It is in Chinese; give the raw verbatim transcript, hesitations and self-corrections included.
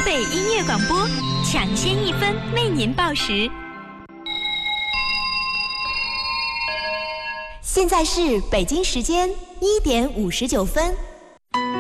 北音乐广播，抢先一分为您报时。现在是北京时间一点五十九分。